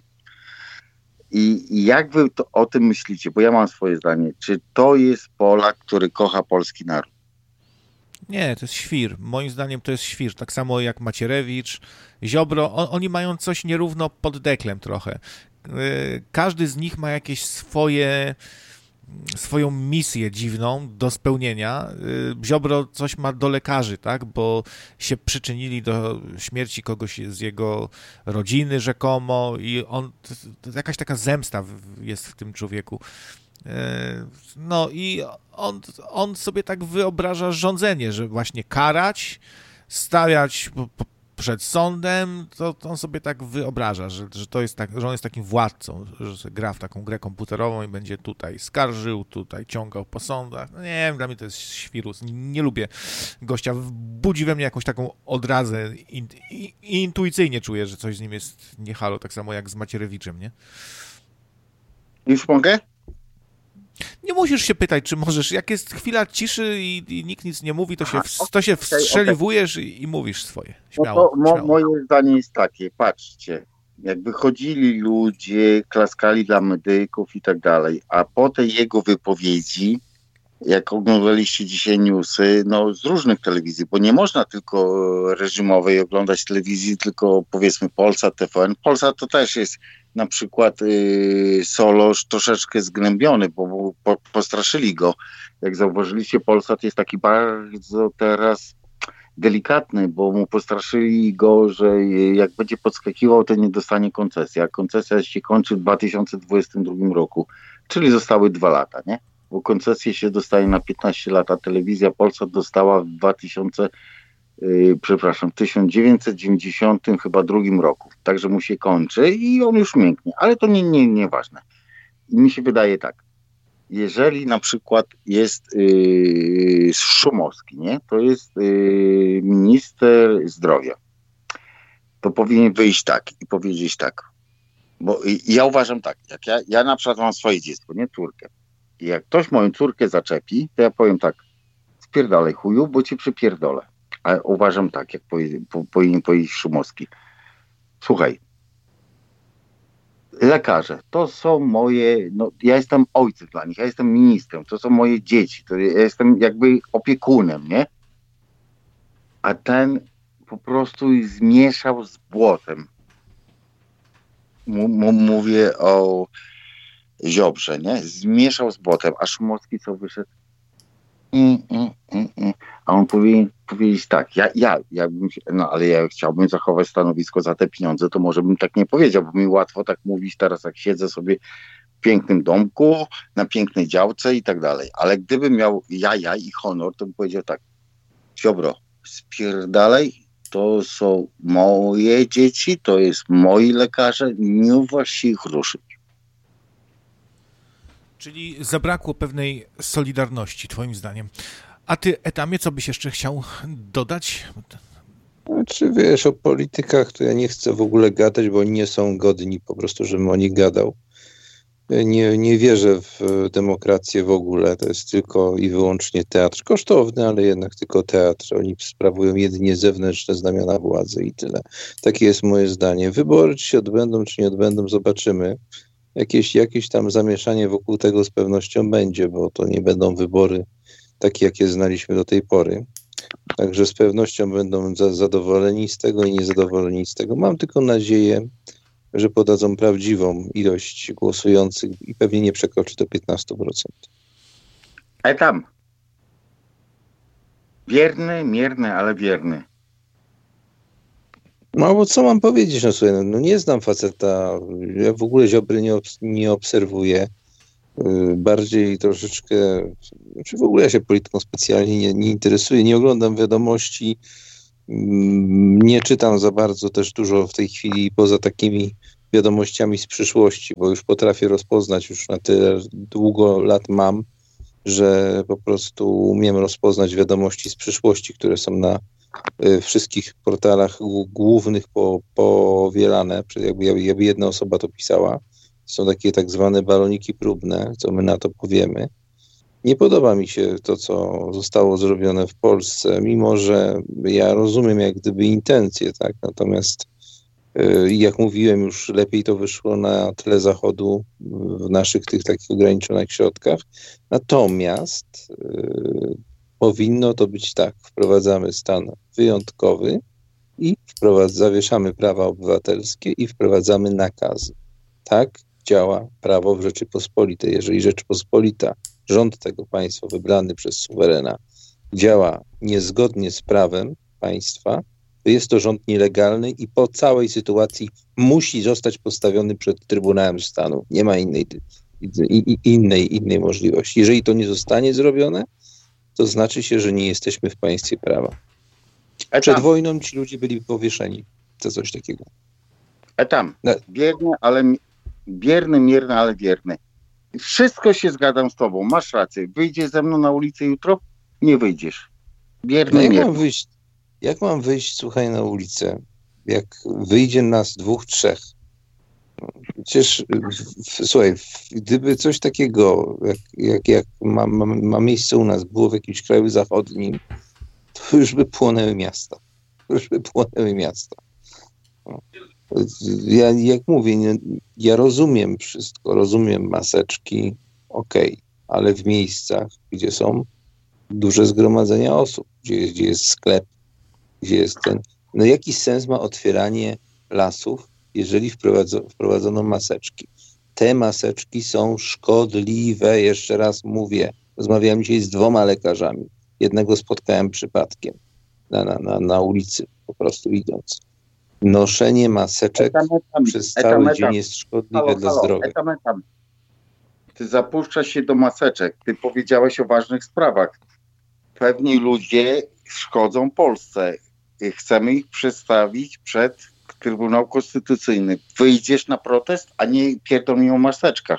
I, I jak wy to, o tym myślicie? Bo ja mam swoje zdanie. Czy to jest Polak, który kocha polski naród? Nie, to jest świr. Moim zdaniem to jest świr. Tak samo jak Macierewicz, Ziobro. On, oni mają coś nierówno pod deklem trochę. Każdy z nich ma jakieś swoje, swoją misję dziwną do spełnienia. Ziobro coś ma do lekarzy, tak? Bo się przyczynili do śmierci kogoś z jego rodziny rzekomo i on, to jakaś taka zemsta jest w tym człowieku. No i on, on sobie tak wyobraża rządzenie, że właśnie karać, stawiać po, po, przed sądem, to, to on sobie tak wyobraża, że, że to jest tak, że on jest takim władcą, że gra w taką grę komputerową i będzie tutaj skarżył, tutaj ciągał po sądach. No nie wiem, dla mnie to jest świrus. Nie lubię gościa. Budzi we mnie jakąś taką odrazę i, i, i intuicyjnie czuję, że coś z nim jest nie halo, tak samo jak z Macierewiczem, nie? Już mogę? Nie musisz się pytać, czy możesz. Jak jest chwila ciszy i, i nikt nic nie mówi, to się, Aha, to się okay, wstrzeliwujesz okay. i, i mówisz swoje. Śmiało, no to mo, śmiało. moje zdanie jest takie, patrzcie, jak wychodzili ludzie, klaskali dla medyków i tak dalej, a po tej jego wypowiedzi, jak oglądaliście dzisiaj newsy, no z różnych telewizji, bo nie można tylko reżimowej oglądać telewizji, tylko powiedzmy Polsat, T V N. Polsat to też jest na przykład yy, Solosz troszeczkę zgnębiony, bo po, postraszyli go. Jak zauważyliście, Polsat jest taki bardzo teraz delikatny, bo mu postraszyli go, że jak będzie podskakiwał, to nie dostanie koncesji. A koncesja się kończy w dwa tysiące dwudziestym drugim roku, czyli zostały dwa lata, nie? Bo koncesję się dostaje na piętnaście lat, a telewizja Polsat dostała w dwa tysiące, yy, przepraszam, w tysiąc dziewięćset dziewięćdziesiątym chyba drugim roku. Także mu się kończy i on już mięknie, ale to nie, nie, nie ważne. I mi się wydaje tak, jeżeli na przykład jest yy, Szumowski, nie? To jest yy, minister zdrowia, to powinien wyjść tak i powiedzieć tak, bo yy, ja uważam tak, jak ja, ja na przykład mam swoje dziecko, nie córkę, i jak ktoś moją córkę zaczepi, to ja powiem tak: spierdalaj chuju, bo ci przypierdolę. A uważam tak, jak powinien, po, powinien powiedzieć Szumowski: słuchaj, lekarze, to są moje, no ja jestem ojcem dla nich, ja jestem ministrem, to są moje dzieci, to ja jestem jakby opiekunem, nie? A ten po prostu zmieszał z błotem. M- m- mówię o Ziobrze, nie? Zmieszał z błotem, a Szumowski co wyszedł? Mm, mm, mm, mm. A on powinien powiedzieć tak, ja, ja, ja bym się, no ale ja chciałbym zachować stanowisko za te pieniądze, to może bym tak nie powiedział, bo mi łatwo tak mówić teraz, jak siedzę sobie w pięknym domku, na pięknej działce i tak dalej. Ale gdybym miał jaja i honor, to bym powiedział tak: Ziobro, spierdalaj, to są moje dzieci, to jest moi lekarze, nie uważ się ich ruszyć. Czyli zabrakło pewnej solidarności, twoim zdaniem. A ty, Etamie, co byś jeszcze chciał dodać? Znaczy, wiesz, o politykach to ja nie chcę w ogóle gadać, bo oni nie są godni po prostu, żebym o nich gadał. Nie, nie wierzę w demokrację w ogóle. To jest tylko i wyłącznie teatr. Kosztowny, ale jednak tylko teatr. Oni sprawują jedynie zewnętrzne znamiona władzy i tyle. Takie jest moje zdanie. Wybory czy się odbędą, czy nie odbędą, zobaczymy. Jakieś, jakieś tam zamieszanie wokół tego z pewnością będzie, bo to nie będą wybory takie, jakie znaliśmy do tej pory. Także z pewnością będą za, zadowoleni z tego i niezadowoleni z tego. Mam tylko nadzieję, że podadzą prawdziwą ilość głosujących i pewnie nie przekroczy do piętnaście procent. Ale tam wierny, mierny, ale wierny. No bo co mam powiedzieć, no słuchaj, no, no nie znam faceta, ja w ogóle Ziobry nie, obs- nie obserwuję, yy, bardziej troszeczkę, czy w ogóle ja się polityką specjalnie nie, nie interesuję, nie oglądam wiadomości, yy, nie czytam za bardzo też dużo w tej chwili poza takimi wiadomościami z przyszłości, bo już potrafię rozpoznać, już na tyle długo lat mam, że po prostu umiem rozpoznać wiadomości z przyszłości, które są na y, wszystkich portalach g- głównych po, powielane, jakby, jakby jedna osoba to pisała. Są takie tak zwane baloniki próbne, co my na to powiemy. Nie podoba mi się to, co zostało zrobione w Polsce, mimo że ja rozumiem jak gdyby intencje, tak? Natomiast y, jak mówiłem, już lepiej to wyszło na tle Zachodu w naszych tych takich ograniczonych środkach. Natomiast y, powinno to być tak. Wprowadzamy stan wyjątkowy i wprowadz, zawieszamy prawa obywatelskie i wprowadzamy nakazy. Tak działa prawo w Rzeczypospolitej. Jeżeli Rzeczypospolita, rząd tego państwa wybrany przez suwerena, działa niezgodnie z prawem państwa, to jest to rząd nielegalny i po całej sytuacji musi zostać postawiony przed Trybunałem Stanu. Nie ma innej, i- innej, innej możliwości. Jeżeli to nie zostanie zrobione, to znaczy się, że nie jesteśmy w państwie prawa. E Przed tam, wojną ci ludzie byli powieszeni za coś takiego. e tam. No. Bierny, ale mi- bierny, mierny, ale wierny. Wszystko się zgadzam z tobą, masz rację. Wyjdziesz ze mną na ulicę jutro? Nie wyjdziesz. No Bierny, jak mierny. mam wyjść, jak mam wyjść, słuchaj, na ulicę, jak wyjdzie nas dwóch, trzech? No, Przecież, w- w- słuchaj, w- gdyby coś takiego, jak, jak, jak ma, ma, ma miejsce u nas, było w jakimś kraju zachodnim, to już by płonęły miasta. Już by płonęły miasta. No. Ja, jak mówię, nie, ja rozumiem wszystko, rozumiem maseczki, okej, ale w miejscach, gdzie są duże zgromadzenia osób, gdzie jest, gdzie jest sklep, gdzie jest ten... No jaki sens ma otwieranie lasów, jeżeli wprowadzo, wprowadzono maseczki? Te maseczki są szkodliwe, jeszcze raz mówię. Rozmawiałem dzisiaj z dwoma lekarzami. Jednego spotkałem przypadkiem na, na, na, na ulicy, po prostu idąc. Noszenie maseczek Etam, etam, przez etam, cały etam. dzień jest szkodliwe Halo, dla halo, zdrowia. etam, etam. Ty zapuszczasz się do maseczek. Ty powiedziałeś o ważnych sprawach. Pewni ludzie szkodzą Polsce. Chcemy ich przedstawić przed Trybunał Konstytucyjny. Wyjdziesz na protest, a nie pierdol mi o maseczkach.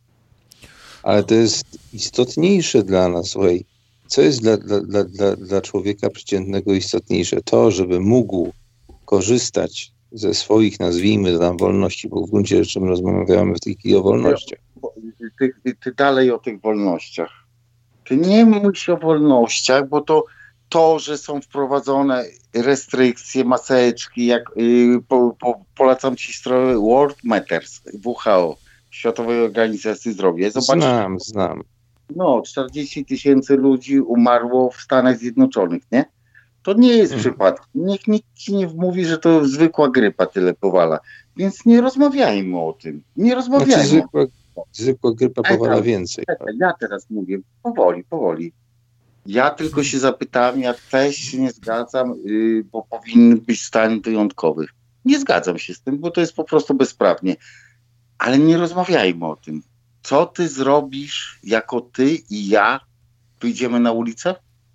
Ale to jest istotniejsze dla nas, słuchaj. Co jest dla, dla, dla, dla, dla człowieka przeciętnego istotniejsze? To, żeby mógł korzystać ze swoich, nazwijmy tam, wolności, bo w gruncie rzeczy my rozmawiamy w tej chwili o wolnościach. Ty, ty, ty dalej o tych wolnościach. Ty nie myśl o wolnościach, bo to, to że są wprowadzone restrykcje, maseczki, jak yy, po, po, polecam ci stronę World Matters, W H O, Światowej Organizacji Zdrowia. Zobacz, Znam, znam. no, czterdzieści tysięcy ludzi umarło w Stanach Zjednoczonych, nie? To nie jest Mhm. przypadek. Niech nikt ci nie mówi, że to zwykła grypa tyle powala. Więc nie rozmawiajmy o tym. Nie rozmawiajmy. Znaczy zwykła, zwykła grypa Ej, powala tam. więcej. Czekaj, ja teraz mówię powoli, powoli. Ja tylko się zapytałem, ja też się nie zgadzam, yy, bo powinny być stan wyjątkowy. Nie zgadzam się z tym, bo to jest po prostu bezprawnie. Ale nie rozmawiajmy o tym. Co ty zrobisz, jako ty i ja wyjdziemy na ulicę?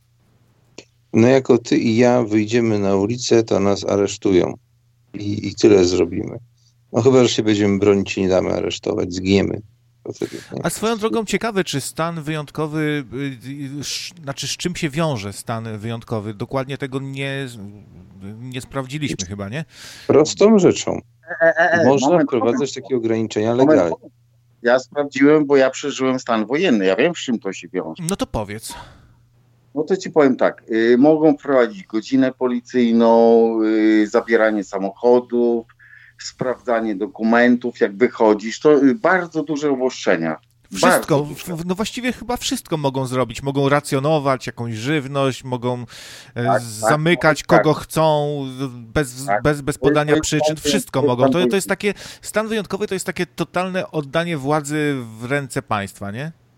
No jako ty i ja wyjdziemy na ulicę, to nas aresztują. I, i tyle zrobimy. No chyba, że się będziemy bronić i nie damy aresztować, zginiemy. To wtedy, nie? A swoją drogą ciekawe, czy stan wyjątkowy, y, y, sz- znaczy z czym się wiąże stan wyjątkowy? Dokładnie tego nie, nie sprawdziliśmy chyba, nie? Prostą rzeczą. E, e, e, Można moment, wprowadzać moment, takie ograniczenia moment. legalnie. Ja sprawdziłem, bo ja przeżyłem stan wojenny. Ja wiem, z czym to się wiąże. No to powiedz. No to ci powiem tak, y, mogą wprowadzić godzinę policyjną, y, zabieranie samochodów, sprawdzanie dokumentów, jak wychodzisz, to y, bardzo duże obostrzenia. Wszystko, Bardzo duże. w- no właściwie chyba wszystko mogą zrobić. Mogą racjonować jakąś żywność, mogą e, tak, zamykać tak. kogo chcą, bez, Tak. bez, bez To jest- podania to jest przyczyn. stan- Wszystko to jest mogą. stan To, to jest takie, stan wyjątkowy to jest takie totalne oddanie władzy w ręce państwa, nie?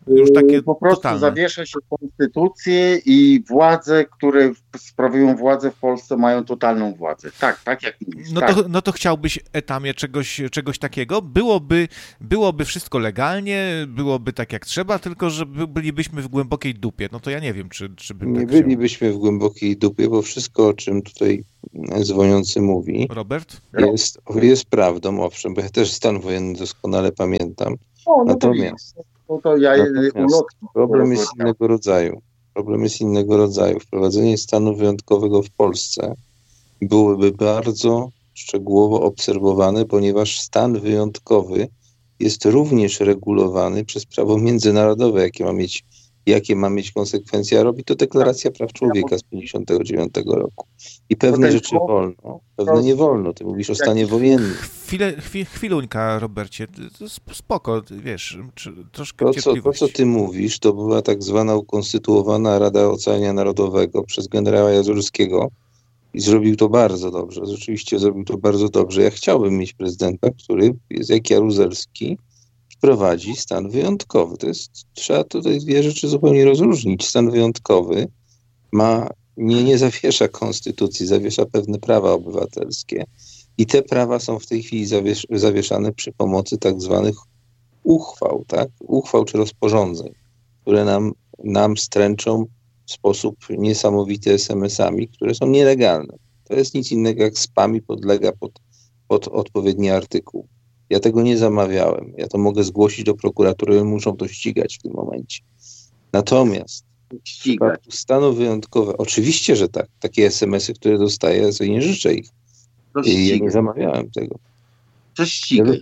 Już takie po prostu totalne. zawiesza się konstytucję i władze, które sprawują władzę w Polsce, mają totalną władzę. Tak, tak jak mówisz. No tak. to, no to chciałbyś, Etamie, czegoś, czegoś takiego? Byłoby, byłoby wszystko legalnie, byłoby tak jak trzeba, tylko że bylibyśmy w głębokiej dupie. No to ja nie wiem, czy, czy bym Nie tak chciał. bylibyśmy w głębokiej dupie, bo wszystko, o czym tutaj dzwoniący mówi, Robert? jest, jest prawdą, owszem, bo ja też stan wojenny doskonale pamiętam. O, no Natomiast, to, no to ja natomiast ulotki problem jest innego rodzaju. Problem jest innego rodzaju. Wprowadzenie stanu wyjątkowego w Polsce byłoby bardzo szczegółowo obserwowane, ponieważ stan wyjątkowy jest również regulowany przez prawo międzynarodowe, jakie ma mieć, jakie ma mieć konsekwencje, a robi to Deklaracja Praw Człowieka z pięćdziesiątego dziewiątego roku. I pewne rzeczy wolno, pewne nie wolno. Ty mówisz o stanie wojennym. Chwilę, chwil, chwiluńka, Robercie, spoko, wiesz, czy, troszkę To co, to, co ty mówisz, to była tak zwana ukonstytuowana Rada Ocalenia Narodowego przez generała Jazurskiego i zrobił to bardzo dobrze. Rzeczywiście zrobił to bardzo dobrze. Ja chciałbym mieć prezydenta, który jest jak Jaruzelski, wprowadzi stan wyjątkowy. To jest, trzeba tutaj dwie rzeczy zupełnie rozróżnić. Stan wyjątkowy ma, nie, nie zawiesza konstytucji, zawiesza pewne prawa obywatelskie i te prawa są w tej chwili zawiesz, zawieszane przy pomocy tak zwanych uchwał, tak? Uchwał czy rozporządzeń, które nam, nam stręczą w sposób niesamowity es em esami, które są nielegalne. To jest nic innego jak spam i podlega pod, pod odpowiedni artykuł. Ja tego nie zamawiałem. Ja to mogę zgłosić do prokuratury, muszą to ścigać w tym momencie. Natomiast ścigać. Stanu wyjątkowe, oczywiście, że tak. Takie es em esy, które dostaję, ja sobie nie życzę ich. I ja nie zamawiałem tego. To ścigaj.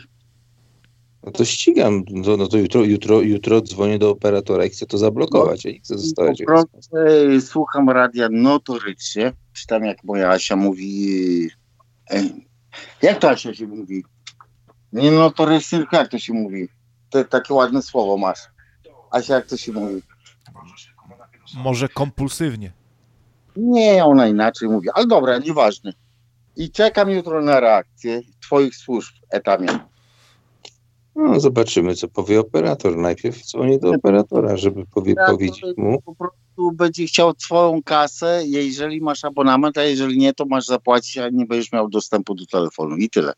No to ścigam. No, no to jutro, jutro, jutro dzwonię do operatora i chcę to zablokować. Ja nie chcę zostawać. Po prostu e, słucham radia notorycznie. Czy tam jak moja Asia mówi... E, jak to Asia się mówi? Nie notorycznie, tylko jak to się mówi? Te, takie ładne słowo masz. Asia, jak to się mówi? Może kompulsywnie. Nie, ona inaczej mówi. Ale dobra, nieważne. I czekam jutro na reakcję twoich służb, Etamie. No, zobaczymy, co powie operator. Najpierw dzwonię do operatora, żeby powie, powiedzieć mu. Po prostu będzie chciał twoją kasę, jeżeli masz abonament, a jeżeli nie, to masz zapłacić, a nie będziesz miał dostępu do telefonu. I tyle.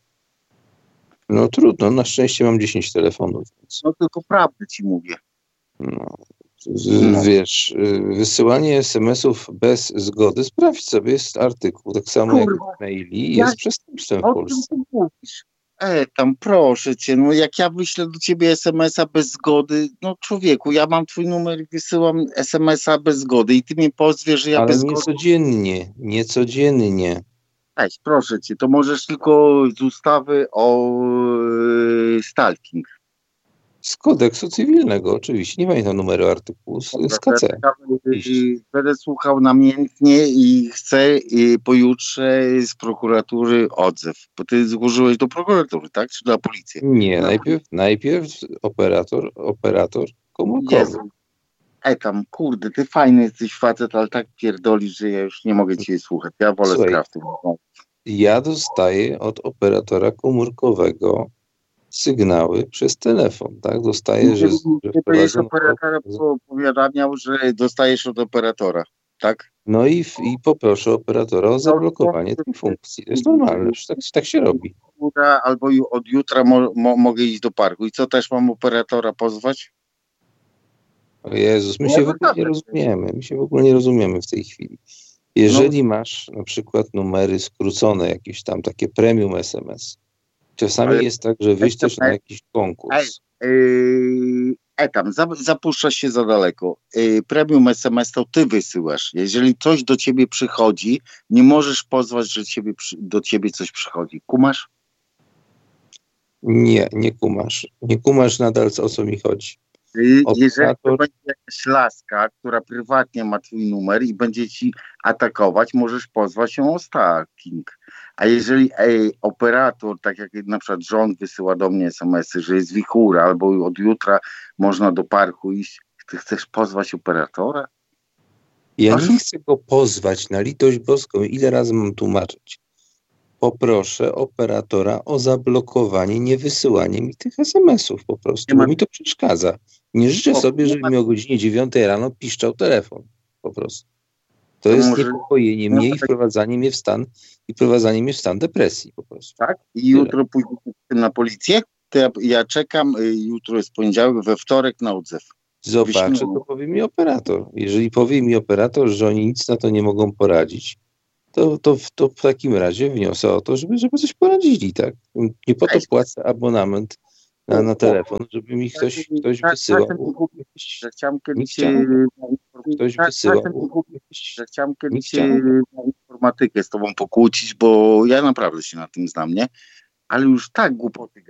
No trudno, na szczęście mam dziesięć telefonów. Więc... No tylko prawdę ci mówię. No, z, wiesz, wysyłanie es em esów bez zgody, sprawdź sobie, jest artykuł, tak samo Kurwa, jak maili, jest przestępstwem w Polsce. E, tam proszę cię, no jak ja wyślę do ciebie es emesa bez zgody, no człowieku, ja mam twój numer i wysyłam es em esa bez zgody i ty mnie pozwiesz, że ja Ale bez nie zgody... codziennie, nie codziennie. Weź, proszę cię, to możesz tylko z ustawy o yy, stalking. Z kodeksu cywilnego, oczywiście, nie pamiętam numeru artykułu, z, z K C. Będę słuchał namiętnie i chcę i pojutrze z prokuratury odzew. Bo ty złożyłeś do prokuratury, tak? Czy do policji? Nie, no. najpierw, najpierw operator, operator komórkowy. Jezu. E tam, kurde, ty fajny jesteś facet, ale tak pierdolisz, że ja już nie mogę cię słuchać. Ja wolę Słuchaj, skrawty. Ja dostaję od operatora komórkowego sygnały przez telefon, tak? Dostaję, że... że ty będziesz operatora powiadamiał, że dostajesz od operatora, tak? No i, i poproszę operatora o zablokowanie tej funkcji. To jest normalne, tak, tak się robi. Albo od jutra mo, mo, mogę iść do parku. I co, też mam operatora pozwać? O Jezus, my się w ogóle nie rozumiemy. My się w ogóle nie rozumiemy w tej chwili. Jeżeli masz na przykład numery skrócone, jakieś tam takie premium es em es, czasami ale jest tak, że wyjdziesz na jakiś konkurs. Ej, yy, e tam, zapuszczasz się za daleko. Yy, premium es em es to ty wysyłasz. Jeżeli coś do ciebie przychodzi, nie możesz pozwać, że ciebie, do ciebie coś przychodzi. Kumasz? Nie, nie kumasz. Nie kumasz nadal, o co mi chodzi. Jeżeli to będzie jakaś laska, która prywatnie ma twój numer i będzie ci atakować, możesz pozwać ją o stalking. A jeżeli ej, operator, tak jak na przykład rząd wysyła do mnie es em esy, że jest wichura albo od jutra można do parku iść, ty chcesz pozwać operatora? Ja Proszę? nie chcę go pozwać, na litość boską. Ile razy mam tłumaczyć? poproszę operatora o zablokowanie, nie wysyłanie mi tych es em esów po prostu, Nie ma- bo mi to przeszkadza. Nie życzę O, sobie, nie żeby ma- mi o godzinie dziewiątej rano piszczał telefon po prostu. To To jest może- niepokojenie nie ma mnie i tak- wprowadzanie mnie w stan i wprowadzanie mnie w stan depresji po prostu. Tak? I jutro pójdę na policję? To ja, ja czekam, y, jutro jest poniedziałek, we wtorek na odzew. Zobaczę, Wyśmiało. to powie mi operator. Jeżeli powie mi operator, że oni nic na to nie mogą poradzić, to, to, to w takim razie wniosę o to, żeby, żeby coś poradzili, tak? Nie po to Ej. płacę abonament na, na telefon, żeby mi ktoś, ktoś Tak, wysyłał czasem nie kupię, jakieś, że chciałem kiedyś chciałem. się... ktoś tak, wysyłał czasem nie kupię, jakieś, że chciałem kiedyś się chciałem. na informatykę z tobą pokłócić, bo ja naprawdę się na tym znam, nie? Ale już tak głupoty